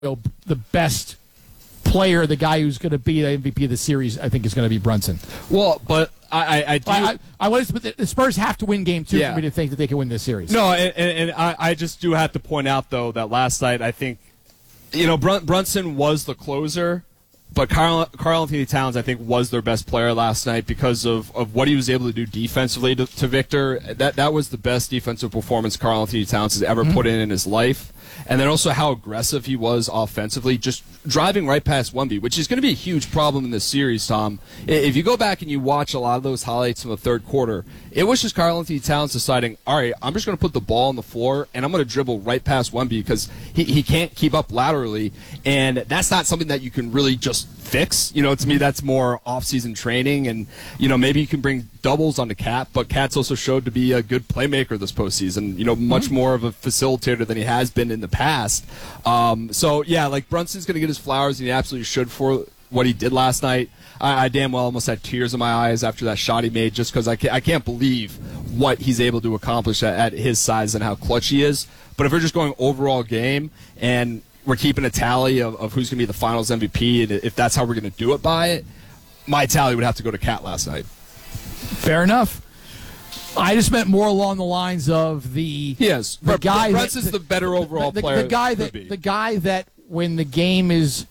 the best player, the guy who's going to be the MVP of the series, I think is going to be Brunson. Well, but I do. But the Spurs have to win game 2 for me to think that they can win this series. No, and I just do have to point out, though, that last night I think, Brunson was the closer, but Karl Anthony Towns, I think, was their best player last night because of what he was able to do defensively to Victor. That was the best defensive performance Karl Anthony Towns has ever put in his life. And then also how aggressive he was offensively, just driving right past Wemby, which is going to be a huge problem in this series, Tom. If you go back and you watch a lot of those highlights from the third quarter, it was just Karl Anthony Towns deciding, all right, I'm just going to put the ball on the floor, and I'm going to dribble right past Wemby because he can't keep up laterally. And that's not something that you can really just fix. To me, that's more off-season training. And, maybe you can bring doubles onto Cat, but Cat's also showed to be a good playmaker this postseason, much more of a facilitator than he has been in the past. Brunson's going to get his flowers, and he absolutely should for what he did last night. I damn well almost had tears in my eyes after that shot he made just because I can't believe what he's able to accomplish at his size and how clutch he is. But if we're just going overall game and we're keeping a tally of who's going to be the finals MVP, and if that's how we're going to do it by it, my tally would have to go to Cat last night. Fair enough. I just meant more along the lines of the guy. Brunson's the better overall player. The guy that when the game is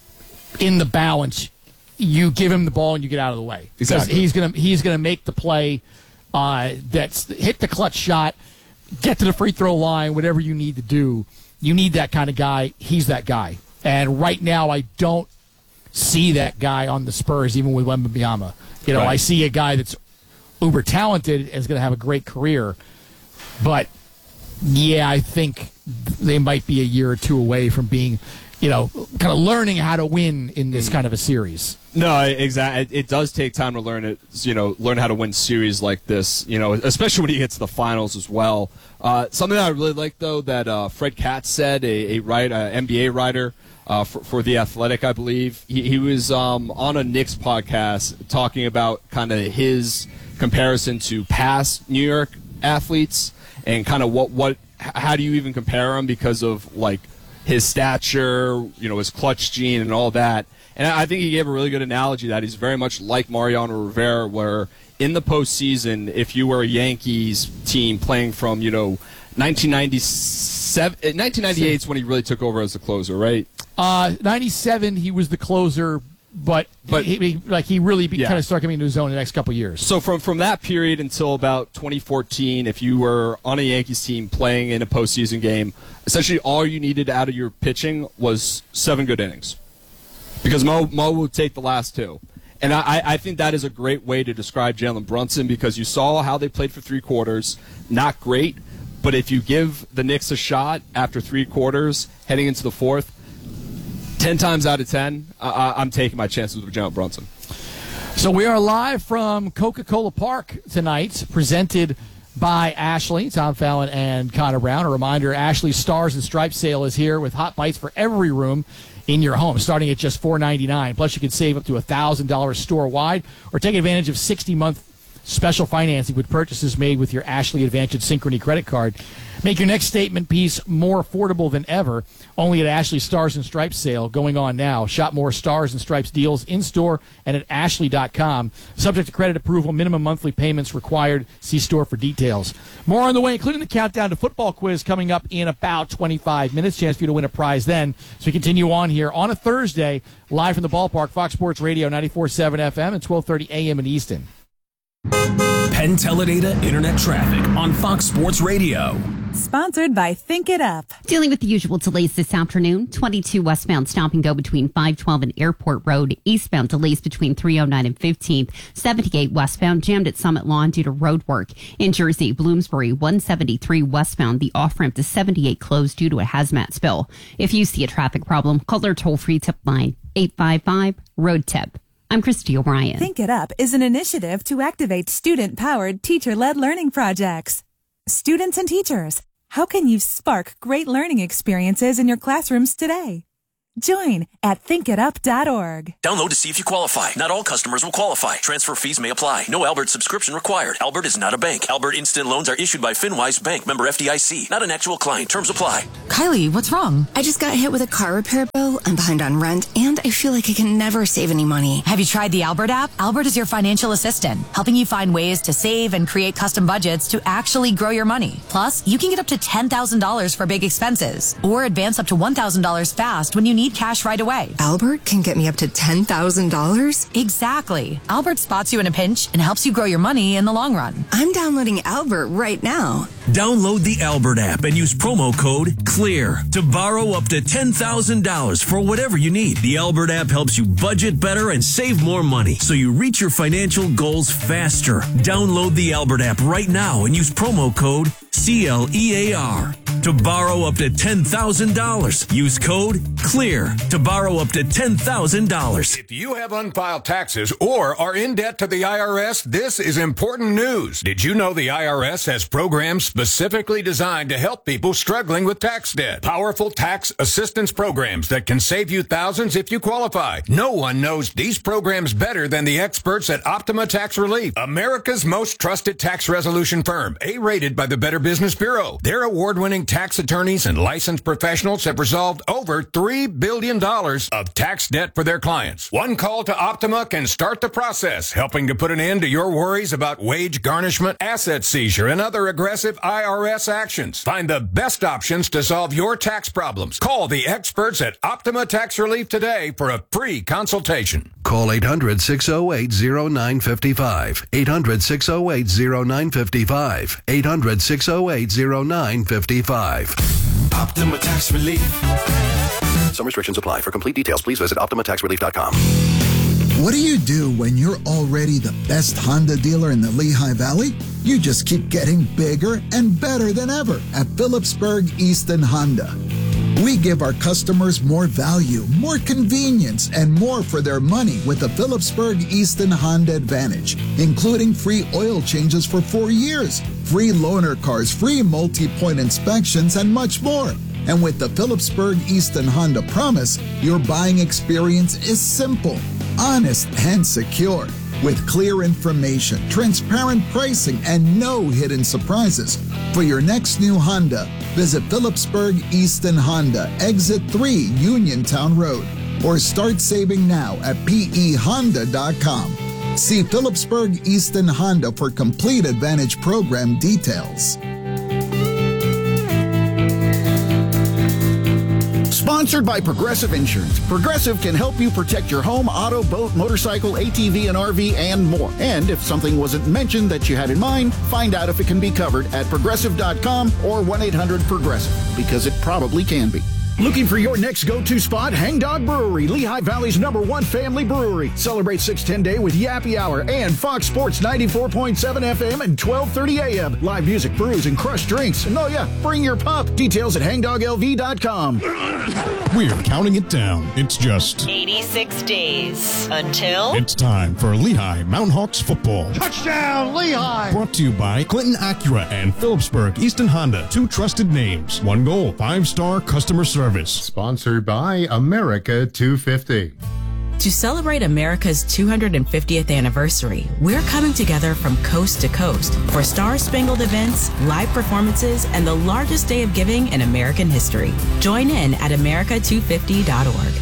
in the balance, you give him the ball and you get out of the way. Exactly. He's gonna make the play. That's hit the clutch shot, get to the free throw line, whatever you need to do. You need that kind of guy. He's that guy. And right now, I don't see that guy on the Spurs, even with Wembanyama. I see a guy that's uber talented and is going to have a great career. But, I think they might be a year or two away from being, kind of learning how to win in this kind of a series. No, exactly. It does take time to learn learn how to win series like this, especially when you get to the finals as well. Something that I really like, though, that Fred Katz said, a NBA writer for The Athletic, I believe. He was on a Knicks podcast talking about kind of his comparison to past New York athletes and kind of how do you even compare them because of, like, his stature, his clutch gene and all that. And I think he gave a really good analogy that he's very much like Mariano Rivera, where in the postseason, if you were a Yankees team playing from, 1997, 1998 is when he really took over as the closer, right? 97, he was the closer, but he really kind of started coming into his own in the next couple of years. So from that period until about 2014, if you were on a Yankees team playing in a postseason game, essentially all you needed out of your pitching was 7 good innings. Because Mo would take the last 2. And I think that is a great way to describe Jalen Brunson because you saw how they played for 3 quarters. Not great, but if you give the Knicks a shot after 3 quarters, heading into the 4th, 10 times out of 10, I'm taking my chances with Jalen Brunson. So we are live from Coca-Cola Park tonight, presented by Ashley, Tom Fallon, and Connor Brown. A reminder, Ashley's Stars and Stripes sale is here with hot bites for every room in your home, starting at just $4.99. Plus, you can save up to $1,000 store-wide or take advantage of 60-month special financing with purchases made with your Ashley Advantage Synchrony credit card. Make your next statement piece more affordable than ever. Only at Ashley's Stars and Stripes sale going on now. Shop more Stars and Stripes deals in-store and at ashley.com. Subject to credit approval, minimum monthly payments required. See store for details. More on the way, including the countdown to football quiz coming up in about 25 minutes. Chance for you to win a prize then. So we continue on here on a Thursday, live from the ballpark, Fox Sports Radio, 94.7 FM and 12:30 a.m. in Easton. Penn Teledata Internet Traffic on Fox Sports Radio. Sponsored by Think It Up. Dealing with the usual delays this afternoon. 22 westbound stop and go between 512 and Airport Road. Eastbound delays between 309 and 15th. 78 westbound jammed at Summit Lawn due to road work. In Jersey, Bloomsbury, 173 westbound. The off-ramp to 78 closed due to a hazmat spill. If you see a traffic problem, call their toll-free tip line, 855-ROAD-TIP. I'm Christy O'Brien. Think It Up is an initiative to activate student-powered, teacher-led learning projects. Students and teachers, how can you spark great learning experiences in your classrooms today? Join at thinkitup.org. Download to see if you qualify. Not all customers will qualify. Transfer fees may apply. No Albert subscription required. Albert is not a bank. Albert Instant Loans are issued by FinWise Bank, member FDIC. Not an actual client. Terms apply. Kylie, what's wrong? I just got hit with a car repair bill. I'm behind on rent, and I feel like I can never save any money. Have you tried the Albert app? Albert is your financial assistant, helping you find ways to save and create custom budgets to actually grow your money. Plus, you can get up to $10,000 for big expenses, or advance up to $1,000 fast when you need cash right away. Albert can get me up to $10,000? Exactly. Albert spots you in a pinch and helps you grow your money in the long run. I'm downloading Albert right now. Download the Albert app and use promo code CLEAR to borrow up to $10,000 for whatever you need. The Albert app helps you budget better and save more money so you reach your financial goals faster. Download the Albert app right now and use promo code CLEAR to borrow up to $10,000. Use code CLEAR to borrow up to $10,000. If you have unfiled taxes or are in debt to the IRS, this is important news. Did you know the IRS has programs specifically designed to help people struggling with tax debt? Powerful tax assistance programs that can save you thousands if you qualify. No one knows these programs better than the experts at Optima Tax Relief, America's most trusted tax resolution firm, A-rated by the Better Business Bureau. Their award-winning tax attorneys and licensed professionals have resolved over $3 billion of tax debt for their clients. One call to Optima can start the process, helping to put an end to your worries about wage garnishment, asset seizure, and other aggressive IRS actions. Find the best options to solve your tax problems. Call the experts at Optima Tax Relief today for a free consultation. Call 800-608-0955. 800-608-0955. 800-608-0955. Optima Tax Relief. Some restrictions apply. For complete details, please visit OptimaTaxRelief.com. What do you do when you're already the best Honda dealer in the Lehigh Valley? You just keep getting bigger and better than ever at Phillipsburg Easton Honda. We give our customers more value, more convenience, and more for their money with the Phillipsburg Easton Honda Advantage, including free oil changes for 4 years, free loaner cars, free multi-point inspections, and much more. And with the Phillipsburg Easton Honda Promise, your buying experience is simple, honest, and secure. With clear information, transparent pricing, and no hidden surprises. For your next new Honda, visit Phillipsburg Easton Honda, Exit 3, Uniontown Road, or start saving now at PEHonda.com. See Phillipsburg Easton Honda for complete Advantage program details. Sponsored by Progressive Insurance. Progressive can help you protect your home, auto, boat, motorcycle, ATV, and RV, and more. And if something wasn't mentioned that you had in mind, find out if it can be covered at Progressive.com or 1-800-PROGRESSIVE, because it probably can be. Looking for your next go-to spot? Hangdog Brewery, Lehigh Valley's #1 family brewery. Celebrate 610 Day with Yappy Hour and Fox Sports 94.7 FM and 1230 AM. Live music, brews, and crushed drinks. And oh yeah, bring your pup. Details at hangdoglv.com. We're counting it down. It's just 86 days until it's time for Lehigh Mountain Hawks football. Touchdown, Lehigh! Brought to you by Clinton Acura and Phillipsburg Easton Honda. 2 trusted names. 1 goal. 5-star customer service. Sponsored by America 250. To celebrate America's 250th anniversary, we're coming together from coast to coast for star-spangled events, live performances, and the largest day of giving in American history. Join in at America250.org.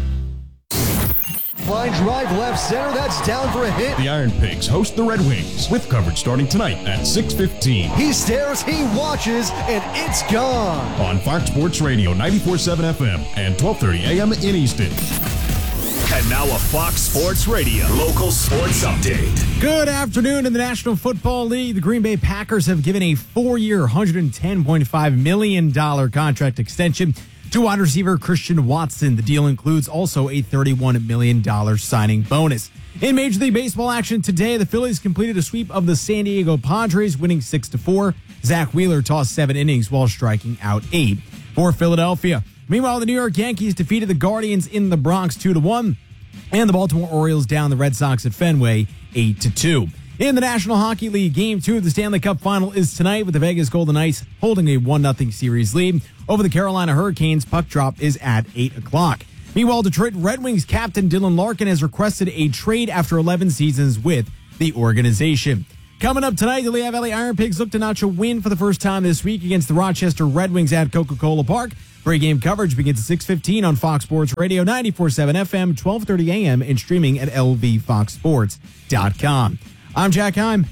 Line drive left center, that's down for a hit. The Iron Pigs host the Red Wings with coverage starting tonight at 6:15. He stares, he watches, and it's gone. On Fox Sports Radio 94.7 FM and 1230 AM in Easton. And now a Fox Sports Radio local sports update. Good afternoon. In the National Football League, the Green Bay Packers have given a 4-year, $110.5 million contract extension to wide receiver Christian Watson. The deal includes also a $31 million signing bonus. In Major League Baseball action today, the Phillies completed a sweep of the San Diego Padres, winning 6-4. Zach Wheeler tossed 7 innings while striking out 8 for Philadelphia. Meanwhile, the New York Yankees defeated the Guardians in the Bronx 2-1, and the Baltimore Orioles down the Red Sox at Fenway 8-2. In the National Hockey League, Game 2 of the Stanley Cup Final is tonight with the Vegas Golden Knights holding a 1-0 series lead over the Carolina Hurricanes. Puck drop is at 8 o'clock. Meanwhile, Detroit Red Wings captain Dylan Larkin has requested a trade after 11 seasons with the organization. Coming up tonight, the Lehigh Valley Iron Pigs look to notch a win for the first time this week against the Rochester Red Wings at Coca-Cola Park. Pre-game coverage begins at 6:15 on Fox Sports Radio, 94.7 FM, 12:30 a.m., and streaming at lvfoxsports.com. I'm Jack Heim.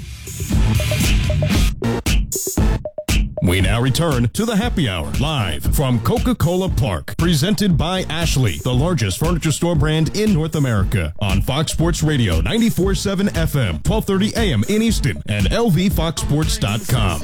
We now return to the Happy Hour, live from Coca-Cola Park, presented by Ashley, the largest furniture store brand in North America, on Fox Sports Radio, 94.7 FM, 12:30 a.m. in Easton, and lvfoxsports.com.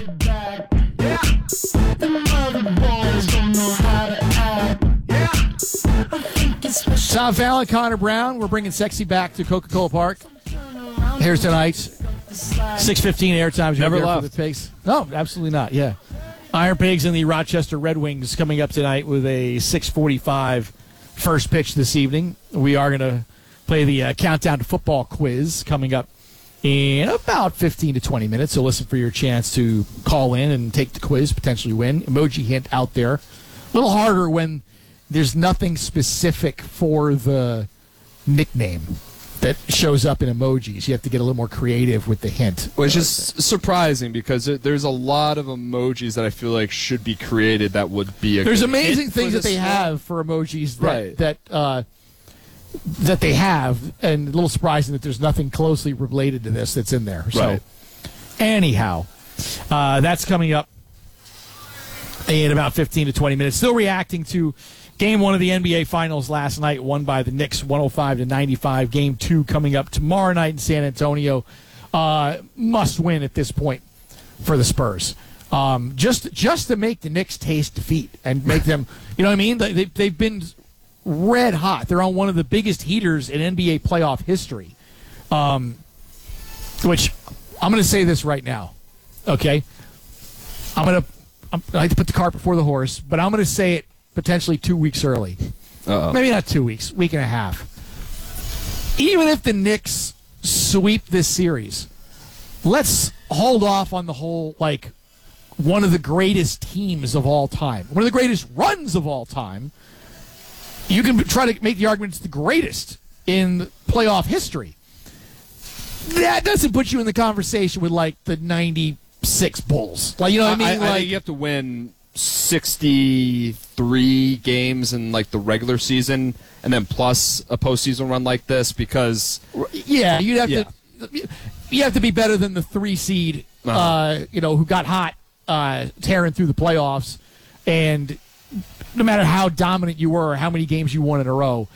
Tom Fallon, Connor Brown. We're bringing sexy back to Coca-Cola Park. Here's tonight's 6:15 airtime. Never left. For the Pigs. No, absolutely not. Yeah. Iron Pigs and the Rochester Red Wings coming up tonight with a 6:45 first pitch this evening. We are going to play the Countdown to Football quiz coming up in about 15 to 20 minutes. So listen for your chance to call in and take the quiz, potentially win. Emoji hint out there. A little harder when there's nothing specific for the nickname that shows up in emojis. You have to get a little more creative with the hint. Which is surprising because there's a lot of emojis that I feel like should be created that would be a There's good amazing hint things for that they this have for emojis Right. that they have, and a little surprising that there's nothing closely related to this that's in there. So, Right. anyhow, that's coming up in about 15 to 20 minutes. Still reacting to Game 1 of the NBA Finals last night, won by the Knicks 105-95. Game 2 coming up tomorrow night in San Antonio. Must win at this point for the Spurs. Just to make the Knicks taste defeat and make them, you know what I mean? They've been red hot. They're on one of the biggest heaters in NBA playoff history. Which I'm going to say this right now, okay? I like to put the cart before the horse, but I'm going to say it potentially 2 weeks early. Uh-oh. Maybe not 2 weeks, week and a half. Even if the Knicks sweep this series, let's hold off on the whole, like, one of the greatest teams of all time, one of the greatest runs of all time. You can try to make the argument it's the greatest in playoff history. That doesn't put you in the conversation with, like, the 96 Bulls. Like, you know what I mean? I think you have to win 63 games in like the regular season and then plus a postseason run like this because you have to be better than the 3 seed who got hot tearing through the playoffs, and no matter how dominant you were or how many games you won in a row,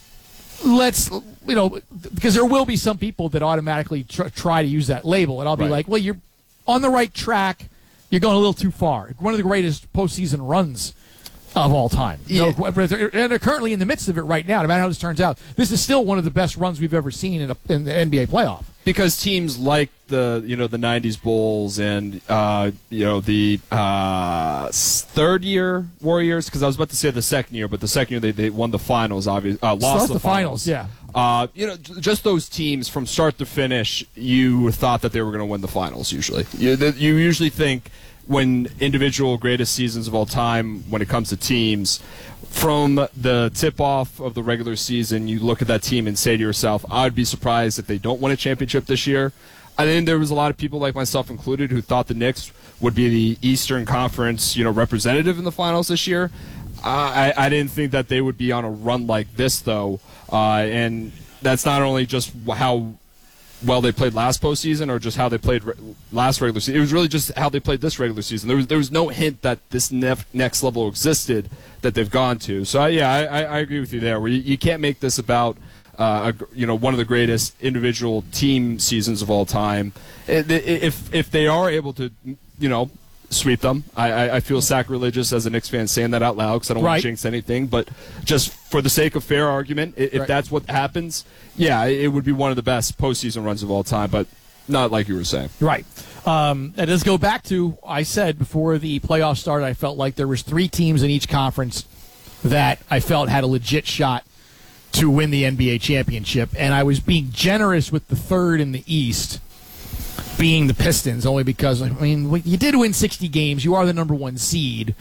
because there will be some people that automatically try to use that label, and I'll be like, well, you're on the right track. You're going a little too far. One of the greatest postseason runs of all time. Yeah. And they're currently in the midst of it right now. No matter how this turns out, this is still one of the best runs we've ever seen in the NBA playoff. Because teams like the 90s Bulls and the third year Warriors, because I was about to say the second year, but the second year they won the finals, obviously lost the finals. Yeah. Just those teams from start to finish, you thought that they were going to win the finals. Usually, you usually think when individual greatest seasons of all time, when it comes to teams, from the tip-off of the regular season, you look at that team and say to yourself, I would be surprised if they don't win a championship this year. I think there was a lot of people, like myself included, who thought the Knicks would be the Eastern Conference, representative in the finals this year. I didn't think that they would be on a run like this, though. And that's not only just how well they played last postseason or just how they played last regular season. It was really just how they played this regular season. There was no hint that this next level existed that they've gone to. So, I agree with you there. Where you can't make this about one of the greatest individual team seasons of all time. If they are able to, sweep them, I feel sacrilegious as a Knicks fan saying that out loud because I don't want to jinx anything. But just for the sake of fair argument, if that's what happens, it would be one of the best postseason runs of all time. But not like you were saying. Right. It does go back to, I said before the playoffs started, I felt like there was 3 teams in each conference that I felt had a legit shot to win the NBA championship, and I was being generous with the third in the East, being the Pistons, only because, you did win 60 games. You are the number 1 seed.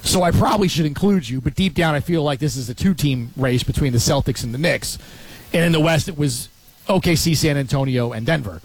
So I probably should include you, but deep down I feel like this is a two-team race between the Celtics and the Knicks. And in the West it was OKC, San Antonio, and Denver.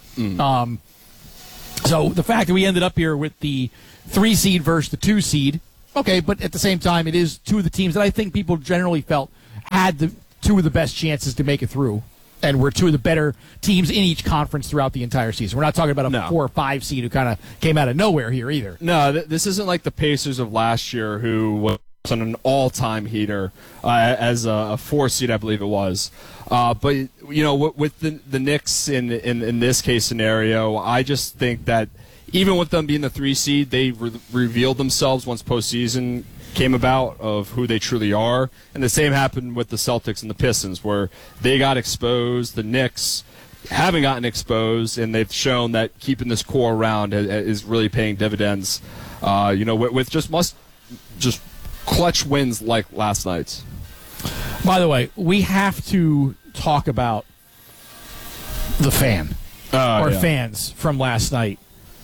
So the fact that we ended up here with the 3 seed versus the 2 seed, okay, but at the same time it is two of the teams that I think people generally felt had the two of the best chances to make it through. And were two of the better teams in each conference throughout the entire season. We're not talking about a 4 or 5 seed who kind of came out of nowhere here either. No, this isn't like the Pacers of last year who was on an all-time heater as a 4 seed, I believe it was. But, you know, with the Knicks in this case scenario, I just think that even with them being the 3 seed, they revealed themselves once postseason came about of who they truly are. And the same happened with the Celtics and the Pistons, where they got exposed. The Knicks haven't gotten exposed, and they've shown that keeping this core around is really paying dividends. You know, with just clutch wins like last night's. By the way, we have to talk about the fans from last night.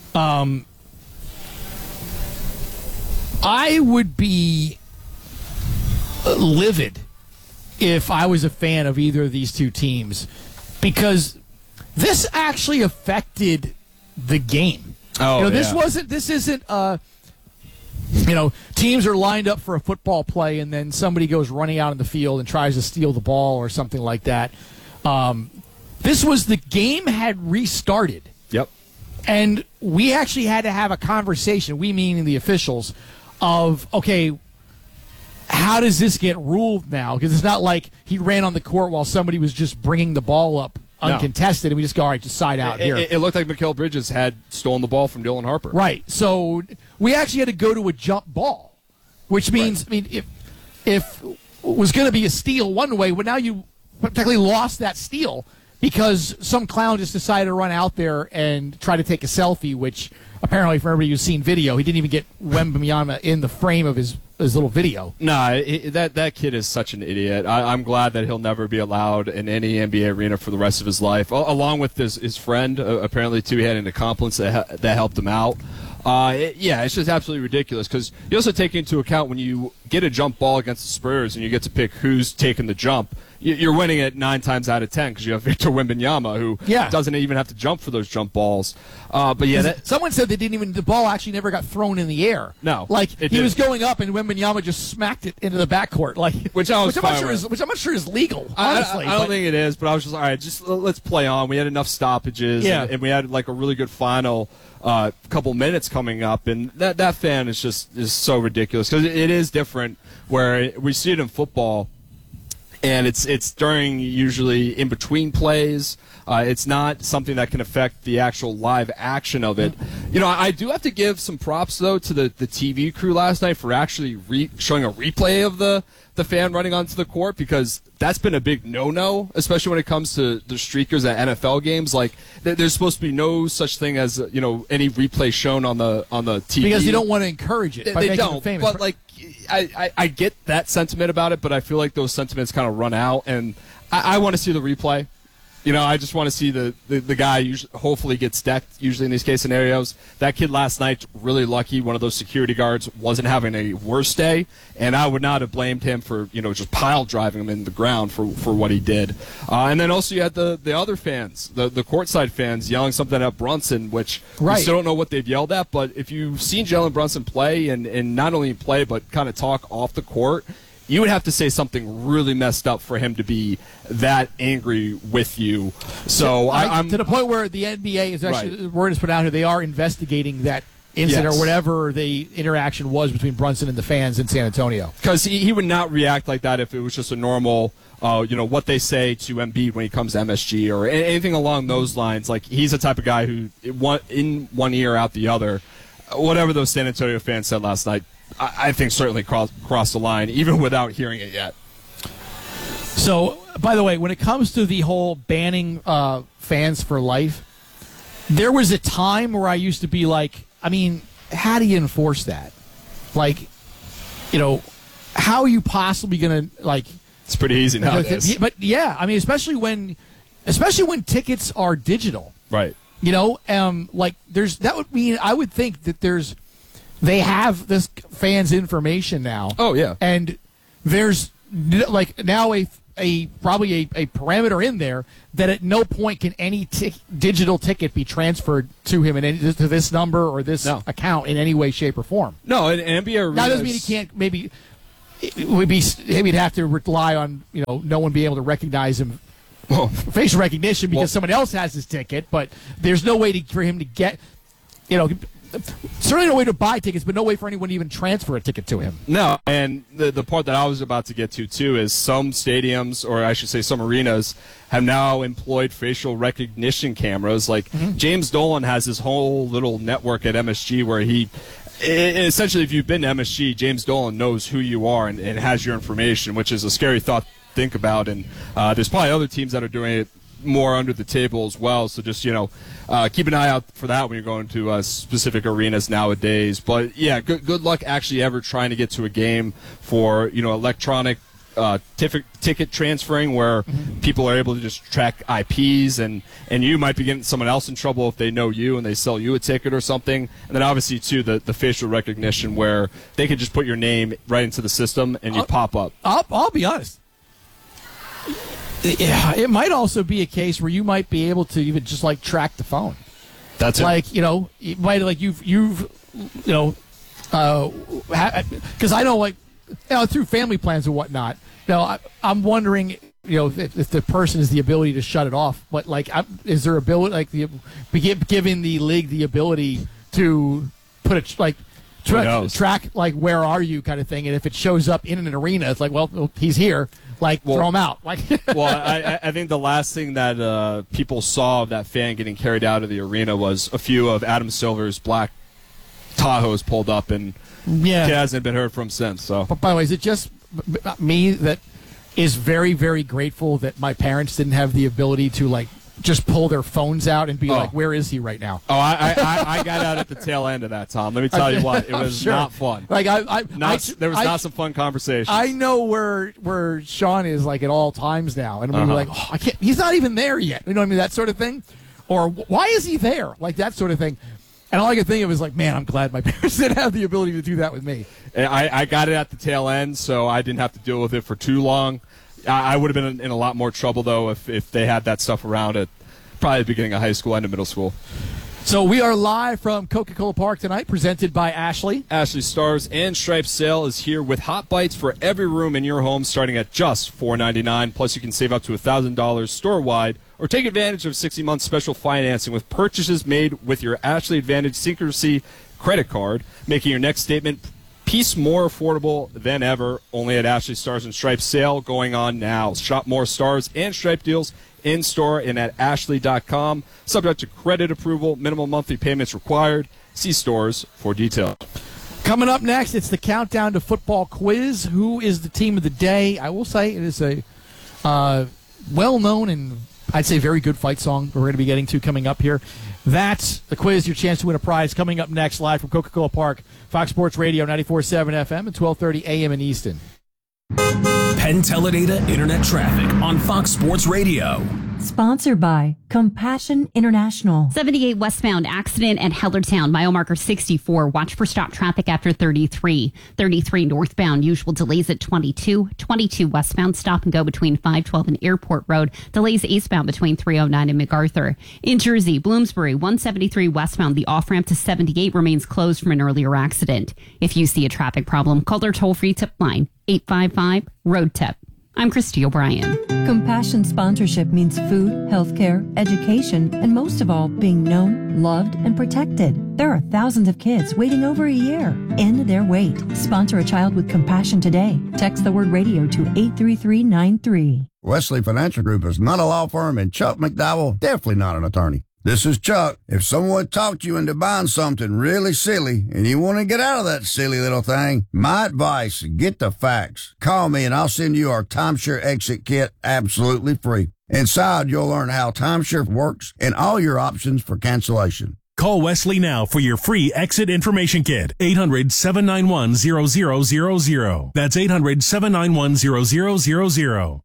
I would be livid if I was a fan of either of these two teams, because this actually affected the game. This isn't teams are lined up for a football play and then somebody goes running out in the field and tries to steal the ball or something like that. This was the game had restarted. Yep. And we actually had to have a conversation, we meaning the officials, of, okay, how does this get ruled now? Because it's not like he ran on the court while somebody was just bringing the ball up uncontested, and we just go, all right, just side out here. It looked like Mikal Bridges had stolen the ball from Dylan Harper. Right. So we actually had to go to a jump ball, which means, I mean, if it was going to be a steal one way, well, now you technically lost that steal because some clown just decided to run out there and try to take a selfie, which apparently, for everybody who's seen video, he didn't even get Wembanyama in the frame of his little video. Nah, that kid is such an idiot. I'm glad that he'll never be allowed in any NBA arena for the rest of his life. Along with his friend, apparently, too, he had an accomplice that helped him out. It's just absolutely ridiculous because you also take into account when you get a jump ball against the Spurs and you get to pick who's taking the jump, you're winning it 9 times out of 10 because you have Victor Wembanyama who doesn't even have to jump for those jump balls. Someone said the ball actually never got thrown in the air. No, he was going up and Wembanyama just smacked it into the backcourt, which I'm not sure is legal. Honestly, I don't think it is, but I was just all right. Just let's play on. We had enough stoppages, and we had like a really good final. Couple minutes coming up, and that fan is so ridiculous because it is different where we see it in football, and it's during usually in between plays. It's not something that can affect the actual live action of it. You know, I do have to give some props though to the TV crew last night for actually showing a replay of the fan running onto the court, because that's been a big no-no, especially when it comes to the streakers at NFL games. Like, there's supposed to be no such thing as any replay shown on the TV because you don't want to encourage it. They don't. Famous. But like, I get that sentiment about it, but I feel like those sentiments kind of run out, and I want to see the replay. You know, I just want to see the guy hopefully gets decked, usually in these case scenarios. That kid last night, really lucky. One of those security guards wasn't having a worse day, and I would not have blamed him for, just pile driving him in the ground for what he did. And then also you had the other fans, the courtside fans, yelling something at Brunson, which we still don't know what they've yelled at. But if you've seen Jalen Brunson play, and not only play, but kind of talk off the court, you would have to say something really messed up for him to be that angry with you. So I'm to the point where the NBA is actually, the word is put out here, they are investigating that incident or whatever the interaction was between Brunson and the fans in San Antonio. Because he would not react like that if it was just a normal, what they say to Embiid when he comes to MSG or anything along those lines. Like, he's the type of guy who, in one ear, out the other. Whatever those San Antonio fans said last night, I think certainly crossed the line, even without hearing it yet. So, by the way, when it comes to the whole banning fans for life, there was a time where I used to be like, I mean, how do you enforce that? Like, how are you possibly going to, like... It's pretty easy nowadays. But, yeah, I mean, especially when tickets are digital. Right. That would mean, I would think that there's they have this fan's information now. Oh, yeah. And there's now a probably a parameter in there that at no point can any digital ticket be transferred to him to this number or this account in any way, shape, or form. No, and NBA Arenas... That doesn't mean he can't maybe... He'd have to rely on no one being able to recognize him, facial recognition because someone else has his ticket. But there's no way for him to get, certainly no way to buy tickets, but no way for anyone to even transfer a ticket to him. No, and the part that I was about to get to too is some stadiums, or I should say some arenas, have now employed facial recognition cameras. Like James Dolan has his whole little network at MSG where he. Essentially, if you've been to MSG, James Dolan knows who you are and has your information, which is a scary thought to think about. And there's probably other teams that are doing it more under the table as well. So just, keep an eye out for that when you're going to specific arenas nowadays. But, yeah, good luck actually ever trying to get to a game for, electronic ticket transferring where people are able to just track IPs and you might be getting someone else in trouble if they know you and they sell you a ticket or something. And then obviously too the facial recognition where they can just put your name right into the system and you pop up. I'll be honest. Yeah, it might also be a case where you might be able to even just track the phone. That's it. You might because I know through family plans and whatnot. I'm wondering, if the person has the ability to shut it off. But is there ability, giving the league the ability to put it track where are you kind of thing, and if it shows up in an arena, it's he's here. Throw him out. Well, I think the last thing that people saw of that fan getting carried out of the arena was a few of Adam Silver's black Tahoes pulled up, and he hasn't been heard from since. So, but by the way, is it just me that is very, very grateful that my parents didn't have the ability to just pull their phones out and be where is he right now? Oh, I got out at the tail end of that, Tom. Let me tell you what, it was not fun. There was not some fun conversations. I know where Sean is at all times now, and we were I can't. He's not even there yet. You know what I mean? That sort of thing, or why is he there? That sort of thing. And all I could think of was man, I'm glad my parents didn't have the ability to do that with me. I got it at the tail end, so I didn't have to deal with it for too long. I would have been in a lot more trouble, though, if they had that stuff around at probably the beginning of high school and of middle school. So we are live from Coca-Cola Park tonight, presented by Ashley. Ashley Stars and Stripes sale is here with hot bites for every room in your home, starting at just $4.99. Plus, you can save up to $1,000 store-wide, or take advantage of 60-month special financing with purchases made with your Ashley Advantage Secrecy credit card, making your next statement piece more affordable than ever. Only at Ashley Stars and Stripes sale going on now. Shop more Stars and Stripe deals in-store and at ashley.com. Subject to credit approval. Minimum monthly payments required. See stores for details. Coming up next, it's the Countdown to Football quiz. Who is the team of the day? I will say it is a well-known and I'd say very good fight song we're going to be getting to coming up here. That's the quiz, your chance to win a prize, coming up next live from Coca-Cola Park, Fox Sports Radio 94.7 FM and 12:30 a.m. in Easton. Penn Teledata Internet Traffic on Fox Sports Radio. Sponsored by Compassion International. 78 westbound accident at Hellertown, mile marker 64. Watch for stop traffic after 33. 33 northbound, usual delays at 22. 22 westbound, stop and go between 512 and Airport Road. Delays eastbound between 309 and MacArthur. In Jersey, Bloomsbury, 173 westbound, the off-ramp to 78 remains closed from an earlier accident. If you see a traffic problem, call their toll-free tip line, 855-ROAD-TIP. I'm Christy O'Brien. Compassion sponsorship means food, healthcare, education, and most of all, being known, loved, and protected. There are thousands of kids waiting over a year. End their wait. Sponsor a child with compassion today. Text the word radio to 83393. Wesley Financial Group is not a law firm, and Chuck McDowell, definitely not an attorney. This is Chuck. If someone talked you into buying something really silly and you want to get out of that silly little thing, my advice, get the facts. Call me and I'll send you our timeshare exit kit absolutely free. Inside, you'll learn how timeshare works and all your options for cancellation. Call Wesley now for your free exit information kit. 800-791-0000. That's 800-791-0000.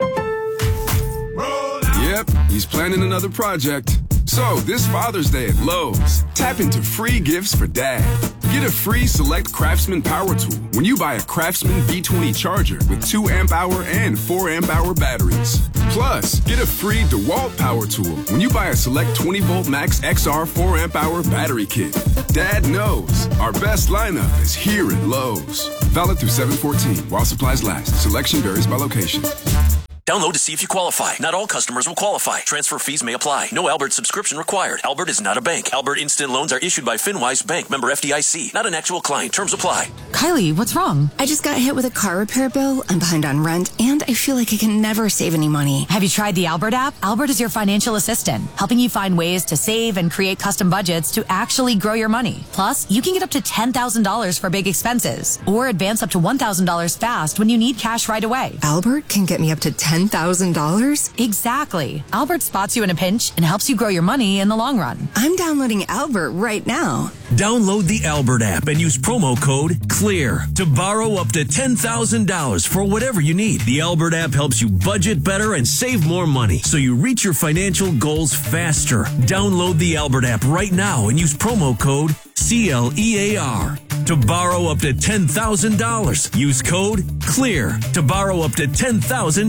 Yep, he's planning another project. So, this Father's Day at Lowe's, tap into free gifts for Dad. Get a free Select Craftsman power tool when you buy a Craftsman V20 charger with 2 amp-hour and 4 amp-hour batteries. Plus, get a free DeWalt power tool when you buy a Select 20-volt Max XR 4 amp-hour battery kit. Dad knows our best lineup is here at Lowe's. Valid through 7/14 while supplies last. Selection varies by location. Download to see if you qualify. Not all customers will qualify. Transfer fees may apply. No Albert subscription required. Albert is not a bank. Albert Instant Loans are issued by FinWise Bank, member FDIC. Not an actual client. Terms apply. Kylie, what's wrong? I just got hit with a car repair bill. I'm behind on rent, and I feel like I can never save any money. Have you tried the Albert app? Albert is your financial assistant, helping you find ways to save and create custom budgets to actually grow your money. Plus, you can get up to $10,000 for big expenses, or advance up to $1,000 fast when you need cash right away. Albert can get me up to $10,000? Exactly. Albert spots you in a pinch and helps you grow your money in the long run. I'm downloading Albert right now. Download the Albert app and use promo code CLEAR to borrow up to $10,000 for whatever you need. The Albert app helps you budget better and save more money so you reach your financial goals faster. Download the Albert app right now and use promo code CLEAR to borrow up to $10,000. Use code CLEAR to borrow up to $10,000.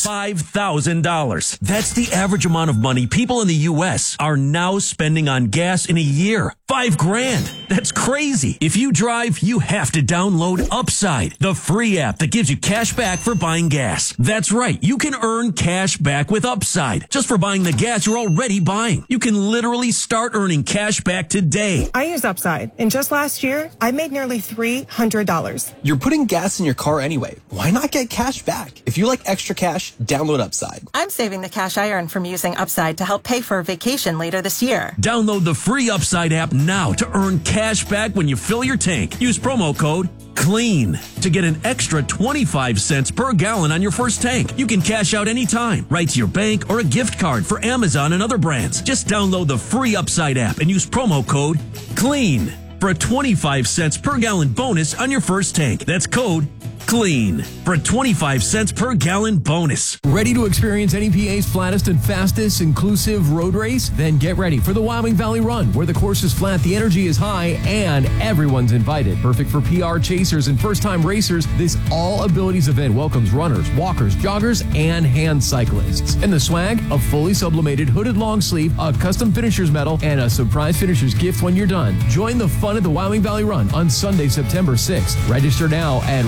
$5,000. That's the average amount of money people in the U.S. are now spending on gas in a year. $5,000. That's crazy. If you drive, you have to download Upside, the free app that gives you cash back for buying gas. That's right. You can earn cash back with Upside just for buying the gas you're already buying. You can literally start earning cash back today. I use Upside, and just last year, I made nearly $300. You're putting gas in your car anyway. Why not get cash back? If you like extra cash, download Upside. I'm saving the cash I earn from using Upside to help pay for a vacation later this year. Download the free Upside app now to earn cash back when you fill your tank. Use promo code CLEAN to get an extra 25 cents per gallon on your first tank. You can cash out anytime, right to your bank or a gift card for Amazon and other brands. Just download the free Upside app and use promo code CLEAN for a 25 cents per gallon bonus on your first tank. That's code CLEAN for a 25 cents per gallon bonus. Ready to experience NEPA's flattest and fastest inclusive road race? Then get ready for the Wyoming Valley Run, where the course is flat, the energy is high, and everyone's invited. Perfect for PR chasers and first-time racers, this all-abilities event welcomes runners, walkers, joggers, and hand cyclists. And the swag, a fully sublimated hooded long sleeve, a custom finisher's medal, and a surprise finisher's gift when you're done. Join the fun of the Wyoming Valley Run on Sunday, September 6th. Register now at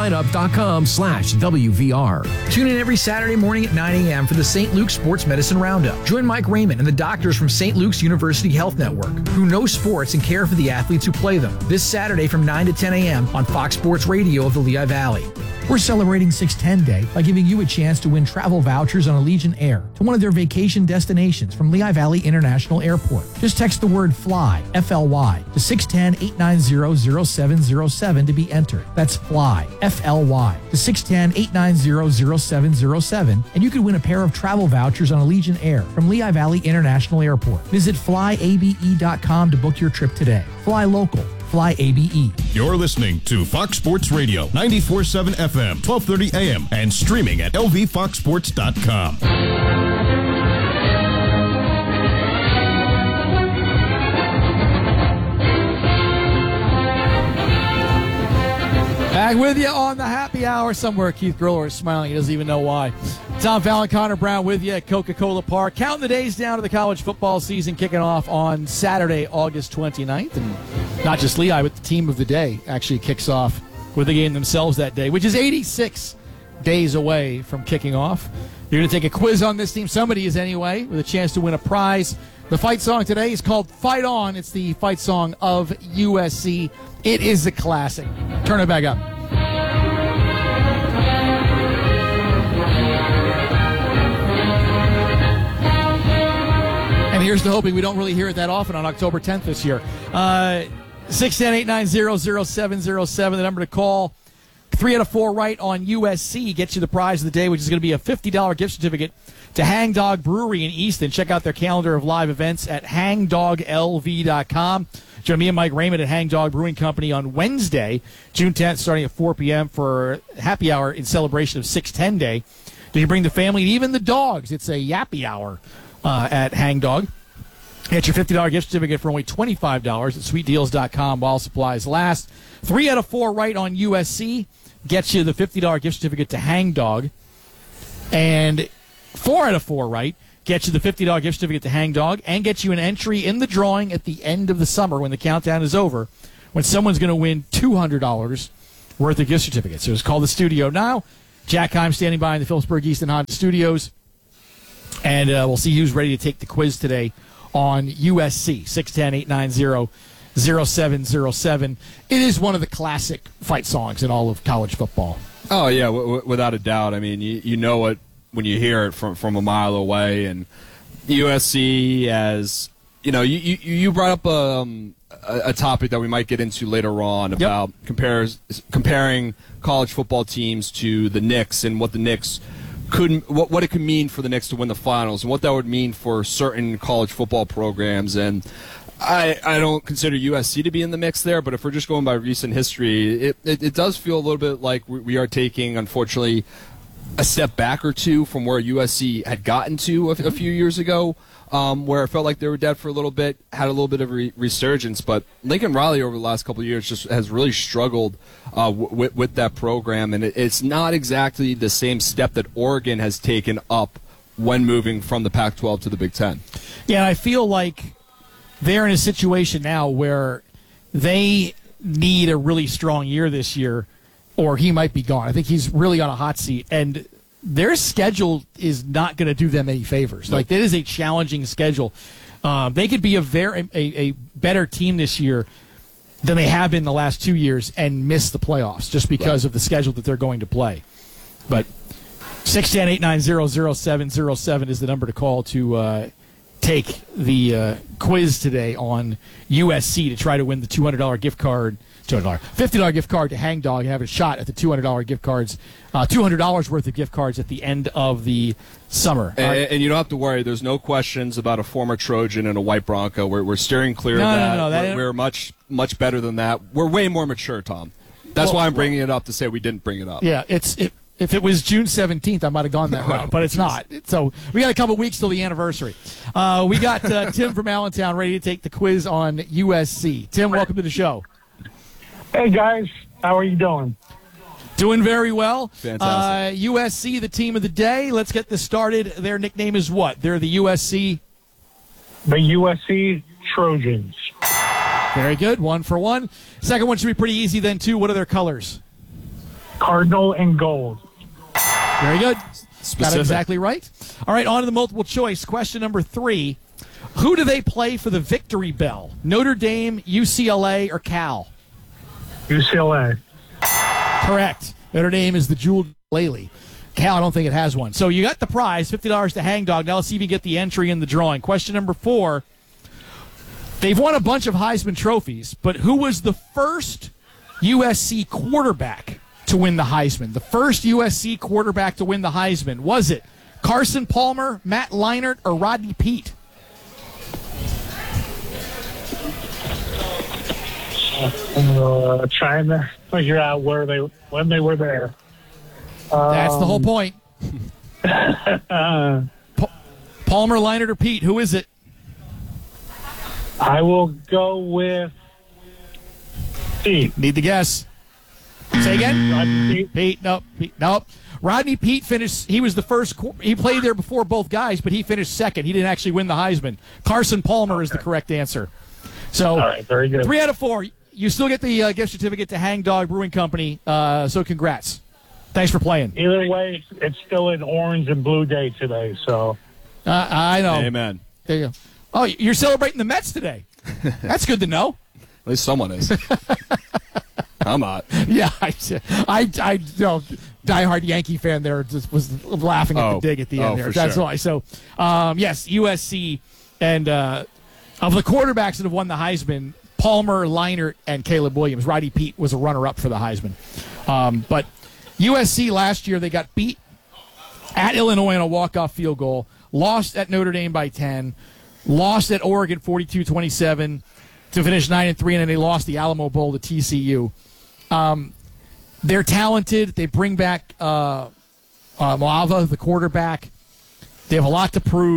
runsignup.com/WVR. Tune in every Saturday morning at 9 a.m. for the St. Luke's Sports Medicine Roundup. Join Mike Raymond and the doctors from St. Luke's University Health Network, who know sports and care for the athletes who play them. This Saturday from 9 to 10 a.m. on Fox Sports Radio of the Lehigh Valley. We're celebrating 610 Day by giving you a chance to win travel vouchers on Allegiant Air to one of their vacation destinations from Lehigh Valley International Airport. Just text the word FLY, F-L-Y, to 610-890-0707 to be entered. That's FLY, F-L-Y, to 610-890-0707, and you could win a pair of travel vouchers on Allegiant Air from Lehigh Valley International Airport. Visit flyabe.com to book your trip today. Fly local. Fly ABE. You're listening to Fox Sports Radio, 94.7 FM, 1230 AM, and streaming at lvfoxsports.com. Back with you on the happy hour. Somewhere Keith Griller is smiling. He doesn't even know why. Tom Fallon, Connor Brown with you at Coca-Cola Park. Counting the days down to the college football season kicking off on Saturday, August 29th. And not just Lehigh, but the team of the day actually kicks off with the game themselves that day, which is 86 days away from kicking off. You're going to take a quiz on this team. Somebody is anyway, with a chance to win a prize. The fight song today is called Fight On. It's the fight song of USC. It is a classic. Turn it back up. And here's to hoping we don't really hear it that often on October 10th this year. 610-890-0707, the number to call. 3 out of 4 right on USC gets you the prize of the day, which is going to be a $50 gift certificate to Hangdog Brewery in Easton. Check out their calendar of live events at hangdoglv.com. Join me and Mike Raymond at Hangdog Brewing Company on Wednesday, June 10th, starting at 4 p.m. for happy hour in celebration of 610 Day. Do you bring the family and even the dogs? It's a yappy hour at Hangdog. Get your $50 gift certificate for only $25 at sweetdeals.com while supplies last. 3 out of 4 right on USC gets you the $50 gift certificate to Hangdog. And 4 out of 4 right gets you the $50 gift certificate to Hangdog and gets you an entry in the drawing at the end of the summer when the countdown is over, when someone's going to win $200 worth of gift certificates. So it's called the studio now. Jack Heim standing by in the Phillipsburg Easton Honda Studios. And we'll see who's ready to take the quiz today on USC, 610-890-0707. It is one of the classic fight songs in all of college football. Oh, yeah, without a doubt. I mean, you know it when you hear it from a mile away. And USC, as you know, you brought up a topic that we might get into later on about comparing college football teams to the Knicks and what the Knicks what it could mean for the Knicks to win the finals and what that would mean for certain college football programs. And I don't consider USC to be in the mix there, but if we're just going by recent history, it does feel a little bit like we are taking, unfortunately, a step back or two from where USC had gotten to a few years ago, where it felt like they were dead for a little bit, had a little bit of a resurgence. But Lincoln Riley over the last couple of years just has really struggled with that program, and it's not exactly the same step that Oregon has taken up when moving from the Pac-12 to the Big Ten. Yeah, I feel like they're in a situation now where they need a really strong year this year, or he might be gone. I think he's really on a hot seat, and their schedule is not going to do them any favors. Like, that is a challenging schedule. They could be a better team this year than they have been the last 2 years and miss the playoffs just because of the schedule that they're going to play. But 610-890-0707 is the number to call to take the quiz today on USC to try to win the $200 gift card. $50 gift card to Hangdog and have a shot at the $200 gift cards, $200 worth of gift cards at the end of the summer. And you don't have to worry. There's no questions about a former Trojan and a white Bronco. We're steering clear of that. No, we're much better than that. We're way more mature, Tom. That's why I'm bringing it up to say we didn't bring it up. Yeah, if it was June 17th, I might have gone that route, but it's not. So we got a couple weeks till the anniversary. We got Tim from Allentown ready to take the quiz on USC. Tim, welcome to the show. Hey, guys. How are you doing? Doing very well. Fantastic. USC, the team of the day. Let's get this started. Their nickname is what? They're the USC? The USC Trojans. Very good. 1 for 1. Second one should be pretty easy then, too. What are their colors? Cardinal and gold. Very good. Specific. Got it exactly right. All right, on to the multiple choice. Question number 3. Who do they play for the Victory Bell? Notre Dame, UCLA, or Cal? UCLA. Correct. Notre Dame is the Jewel Laley. Cal, I don't think it has one. So you got the prize, $50 to Hangdog. Now let's see if you get the entry in the drawing. Question number 4. They've won a bunch of Heisman trophies, but who was the first USC quarterback to win the Heisman? The first USC quarterback to win the Heisman. Was it Carson Palmer, Matt Leinart, or Rodney Peete? Trying to figure out when they were there. That's the whole point. Palmer, Leinart, or Peete? Who is it? I will go with Peete. Need the guess. Say again? Rodney Peete. Nope. Rodney Peete finished. He was the first. He played there before both guys, but he finished second. He didn't actually win the Heisman. Carson Palmer is the correct answer. So, all right, very good. 3 out of 4. You still get the gift certificate to Hangdog Brewing Company. So congrats. Thanks for playing. Either way, it's still an orange and blue day today. So I know. Amen. There you go. Oh, you're celebrating the Mets today. That's good to know. At least someone is. I'm not. Yeah, I diehard Yankee fan there just was laughing at the dig at the end there. That's why. So, yes, USC and of the quarterbacks that have won the Heisman, Palmer, Leinart, and Caleb Williams. Rodney Peete was a runner-up for the Heisman. But USC last year, they got beat at Illinois on a walk-off field goal, lost at Notre Dame by 10, lost at Oregon 42-27 to finish 9-3, and then they lost the Alamo Bowl to TCU. They're talented. They bring back Malava, the quarterback. They have a lot to prove.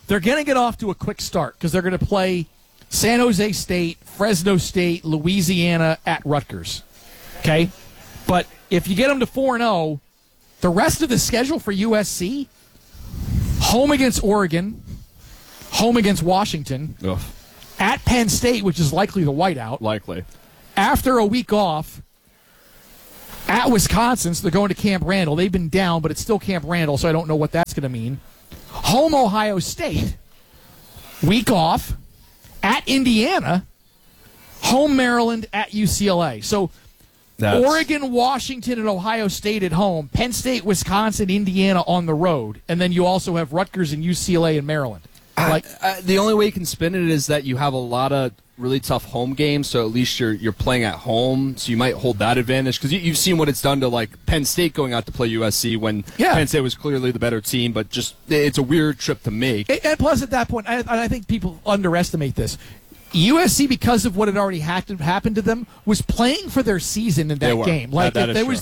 they're going to get off to a quick start because they're going to play San Jose State, Fresno State, Louisiana at Rutgers. Okay? But if you get them to 4-0, the rest of the schedule for USC, home against Oregon, home against Washington, at Penn State, which is likely the whiteout. Likely. After a week off, at Wisconsin, so they're going to Camp Randall. They've been down, but it's still Camp Randall, so I don't know what that's going to mean. Home Ohio State, week off, at Indiana, home Maryland, at UCLA. So Oregon, Washington, and Ohio State at home, Penn State, Wisconsin, Indiana on the road, and then you also have Rutgers and UCLA and Maryland. The only way you can spin it is that you have a lot of really tough home games, so at least you're playing at home, so you might hold that advantage because you've seen what it's done to like Penn State going out to play USC when Penn State was clearly the better team, but just it's a weird trip to make. And plus, at that point, I think people underestimate this. USC, because of what had already happened to them, was playing for their season in that game. Like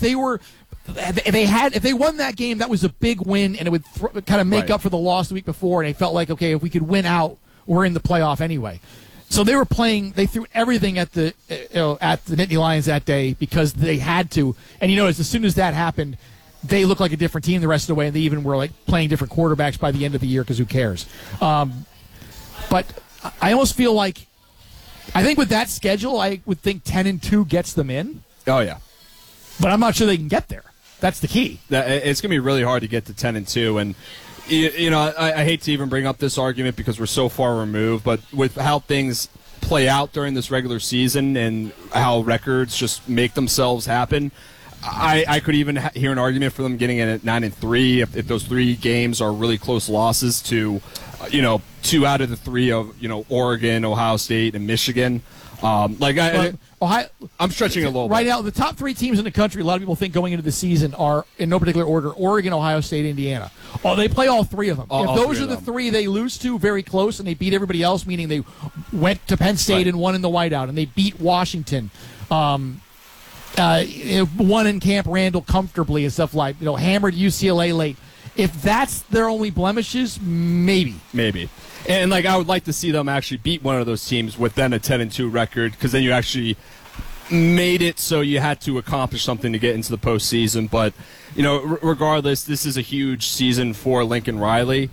if they won that game, that was a big win, and it would kind of make up for the loss the week before. And they felt like, okay, if we could win out, we're in the playoff anyway. So they were playing. They threw everything at the Nittany Lions that day because they had to. And you notice as soon as that happened, they looked like a different team the rest of the way, and they even were like playing different quarterbacks by the end of the year because who cares? But I almost feel like I think with that schedule, I would think 10-2 gets them in. Oh yeah, but I'm not sure they can get there. That's the key. It's going to be really hard to get to 10-2, and you know I hate to even bring up this argument because we're so far removed. But with how things play out during this regular season and how records just make themselves happen, I could even hear an argument for them getting in at 9-3 if those 3 games are really close losses to, 2 out of the 3 of Oregon, Ohio State, and Michigan. I'm stretching a little bit. Right now, the top 3 teams in the country, a lot of people think going into the season are, in no particular order, Oregon, Ohio State, Indiana. They play all 3 of them. If those are the 3 they lose to very close and they beat everybody else, meaning they went to Penn State and won in the whiteout, and they beat Washington, won in Camp Randall comfortably and stuff like, hammered UCLA late. If that's their only blemishes, maybe. And I would like to see them actually beat one of those teams with then a 10-2 record, because then you actually made it so you had to accomplish something to get into the postseason. But regardless, this is a huge season for Lincoln Riley.